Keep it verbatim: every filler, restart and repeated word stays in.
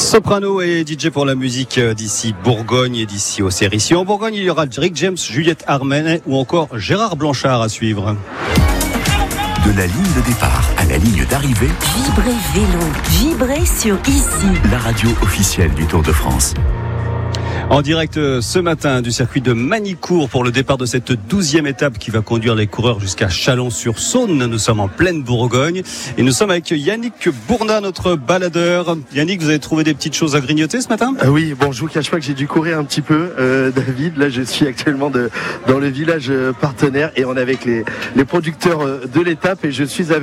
Soprano et D J pour la musique d'ici Bourgogne et d'ici Auxerre. Ici en Bourgogne, il y aura Rick James, Juliette Armanet ou encore Gérard Blanchard à suivre. De la ligne de départ à la ligne d'arrivée, Vibrez Vélo, vibrez sur Ici, la radio officielle du Tour de France. En direct ce matin du circuit de Magny-Cours pour le départ de cette douzième étape qui va conduire les coureurs jusqu'à Chalon-sur-Saône. Nous sommes en pleine Bourgogne et nous sommes avec Yannick Bournat, notre baladeur. Yannick, vous avez trouvé des petites choses à grignoter ce matin ? Ah oui, bon, je vous cache pas que j'ai dû courir un petit peu, euh, David. Là, je suis actuellement de, dans le village partenaire et on est avec les, les producteurs de l'étape et je suis avec